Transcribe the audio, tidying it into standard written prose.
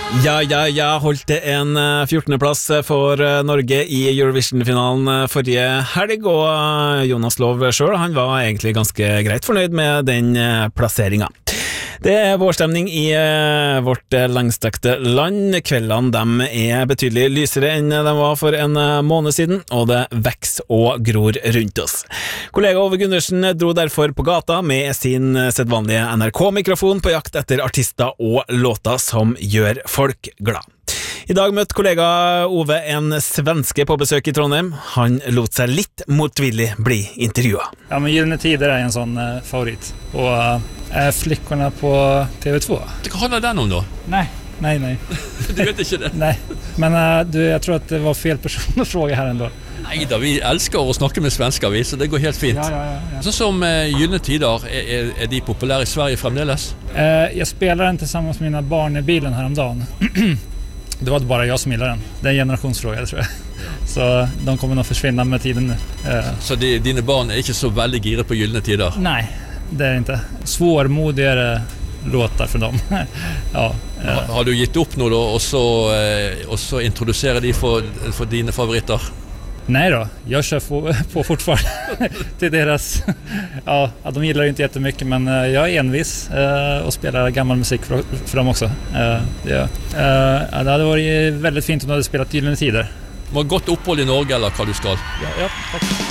Holdt det en 14. plass for Norge i Eurovision-finalen forrige helg, og Jonas Lov selv, han var egentlig ganske greit fornøyd med den plasseringen. Det vårstemning i vårt langstrakte land. Kveldene dem betydelig lysere enn de var for en måned siden, og det vokser og gror rundt oss. Kollega Ove Gundersen dro derfor på gata med sin sedvanlige NRK-mikrofon på jakt etter artister og låter som gjør folk glad. I dag møtte kollega Ove en svenske på besøk i Trondheim. Han lot seg litt motvillig bli intervjuet. Ja, men Gyllene Tider en sånn favorit. Og Flickorna på TV2. Hva handler den om da? Nej. Du vet ikke det? Nej, men jeg tror at det var fel person å fråga her ändå. Neida, vi elsker å snakke med svensker, så det går helt fint. Ja. Sånn som Gyllene Tider, er de populære i Sverige fremdeles? Jag spelar den tillsammans med mina barn i bilen här om dagen. Det var bara jag som gillar den. Det är en generationsfråga, tror jag. Så de kommer nog försvinna med tiden nu. Så dine barn er ikke så veldig giret på Gyllene Tider? Nej, det är inte. Svårmodigare låtar för dem. Ja. Har du gitt opp nå da, og så introduserer de for dine favoritter? Nej då, jag kör på fortfarande till deras... Ja, de gillar ju inte jättemycket, men jag är envis och spelar gammal musik för dem också. Det hade varit väldigt fint om du hade spelat Gyllene Tider. Må ha gått opphold i Norge, eller hva du skal? Ja, tack.